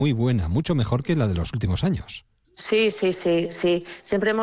muy buena, mucho mejor que la de los últimos años. Sí. Siempre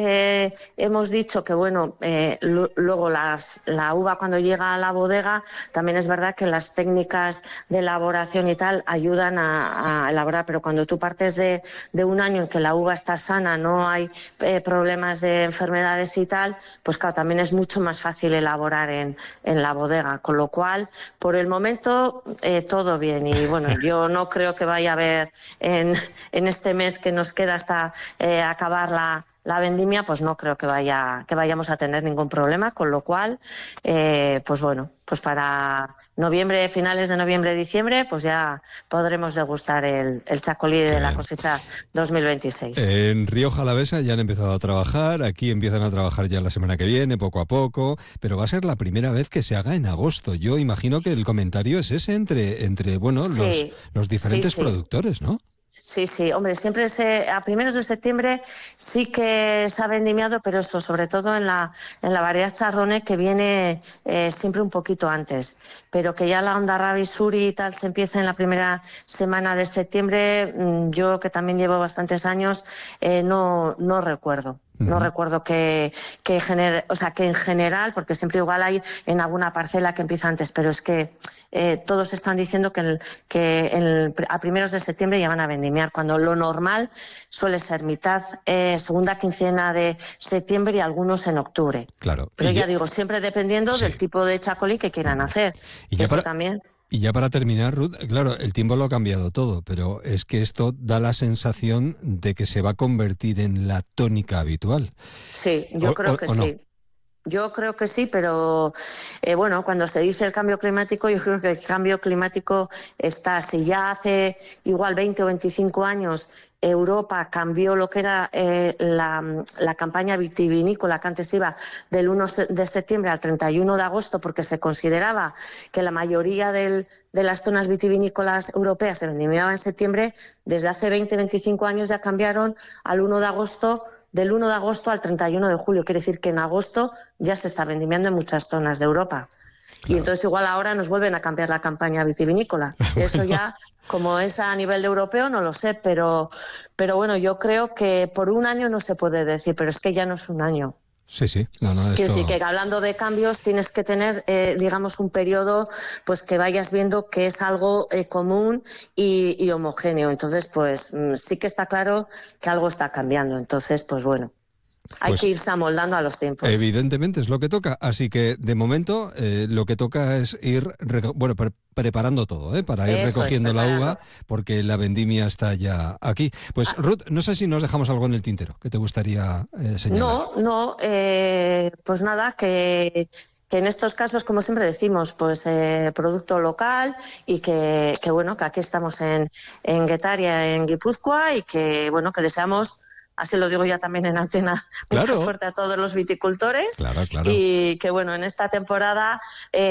hemos dicho que, bueno, luego la uva cuando llega a la bodega, también es verdad que las técnicas de elaboración y tal ayudan a elaborar, pero cuando tú partes de un año en que la uva está sana, no hay problemas de enfermedades y tal, pues claro, también es mucho más fácil elaborar en la bodega, con lo cual, por el momento, todo bien. Y bueno, yo no creo que vaya a haber en este mes que nos queda hasta acabar la vendimia, pues no creo que vayamos a tener ningún problema, con lo cual, pues bueno, pues para noviembre, finales de noviembre, diciembre, pues ya podremos degustar el chacolí de la cosecha 2026. En Rioja Alavesa ya han empezado a trabajar, aquí empiezan a trabajar ya la semana que viene, poco a poco, pero va a ser la primera vez que se haga en agosto. Yo imagino que el comentario es ese entre bueno, sí, los diferentes productores, ¿no? Sí, hombre, siempre a primeros de septiembre sí que se ha vendimiado, pero eso, sobre todo en la variedad Chardonnay, que viene siempre un poquito antes, pero que ya la Onda Rabi Suri y tal se empieza en la primera semana de septiembre, yo que también llevo bastantes años, no recuerdo. No recuerdo que en general, porque siempre igual hay en alguna parcela que empieza antes, pero es que todos están diciendo que a primeros de septiembre ya van a vendimiar, cuando lo normal suele ser mitad, segunda quincena de septiembre y algunos en octubre. Claro. Pero ya digo, siempre dependiendo del tipo de chacolí que quieran hacer. Y eso también. Y ya para terminar, Ruth, claro, el tiempo lo ha cambiado todo, pero es que esto da la sensación de que se va a convertir en la tónica habitual. Sí, yo creo que sí. No. Yo creo que sí, pero bueno, cuando se dice el cambio climático, yo creo que el cambio climático está, si ya hace igual 20 o 25 años Europa cambió lo que era la campaña vitivinícola, que antes iba del 1 de septiembre al 31 de agosto, porque se consideraba que la mayoría de las zonas vitivinícolas europeas se vendimiaban en septiembre. Desde hace 20-25 años ya cambiaron al 1 de agosto, del 1 de agosto al 31 de julio. Quiere decir que en agosto ya se está vendimiando en muchas zonas de Europa. Claro. Y entonces igual ahora nos vuelven a cambiar la campaña vitivinícola. Eso ya, como es a nivel de europeo, no lo sé, pero bueno, yo creo que por un año no se puede decir, pero es que ya no es un año. Sí. Quiero decir que hablando de cambios tienes que tener, digamos, un periodo pues que vayas viendo que es algo común y homogéneo. Entonces, pues sí que está claro que algo está cambiando. Entonces, pues bueno. Hay que irse amoldando a los tiempos. Evidentemente es lo que toca, así que de momento lo que toca es ir preparando todo, para ir recogiendo la uva, porque la vendimia está ya aquí. Pues Ruth, no sé si nos dejamos algo en el tintero que te gustaría señalar. No, pues nada, que en estos casos, como siempre decimos, pues producto local y que bueno, que aquí estamos en Getaria, en Guipúzcoa, y que bueno, que deseamos, así lo digo ya también en antena, mucha suerte a todos los viticultores. Claro. Y que bueno, en esta temporada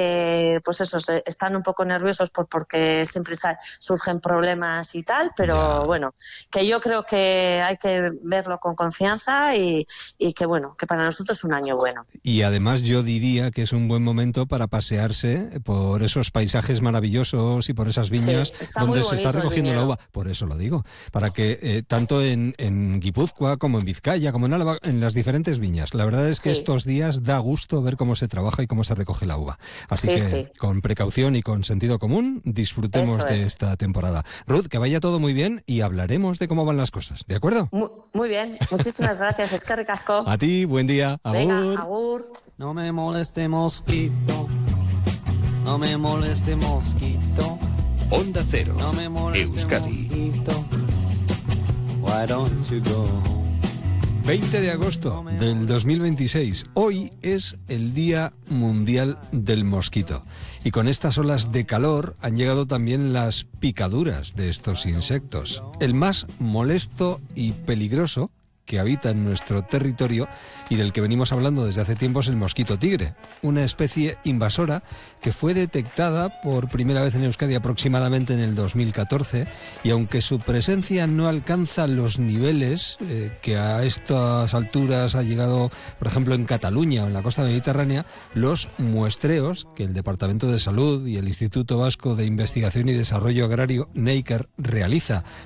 pues eso, están un poco nerviosos porque siempre surgen problemas y tal, pero bueno, que yo creo que hay que verlo con confianza y que bueno, que para nosotros es un año bueno. Y además yo diría que es un buen momento para pasearse por esos paisajes maravillosos y por esas viñas donde se está recogiendo la uva. Por eso lo digo, para que tanto en Guipúzcoa como en Vizcaya, como en Álava, en las diferentes viñas. La verdad es que estos días da gusto ver cómo se trabaja y cómo se recoge la uva. Así que con precaución y con sentido común disfrutemos de esta temporada. Ruth, que vaya todo muy bien y hablaremos de cómo van las cosas, ¿de acuerdo? Muy bien, muchísimas gracias, eskerrik asko. A ti, buen día. Agur. Venga, agur. No me moleste mosquito, no me moleste mosquito. Onda Cero, no me moleste Euskadi. Mosquito. Why don't you go home? 20 de agosto del 2026. Hoy es el Día Mundial del Mosquito. Y con estas olas de calor han llegado también las picaduras de estos insectos. El más molesto y peligroso que habita en nuestro territorio y del que venimos hablando desde hace tiempo es el mosquito tigre, una especie invasora que fue detectada por primera vez en Euskadi aproximadamente en el 2014, y aunque su presencia no alcanza los niveles que a estas alturas ha llegado, por ejemplo, en Cataluña o en la costa mediterránea, los muestreos que el Departamento de Salud y el Instituto Vasco de Investigación y Desarrollo Agrario, NEICAR, realiza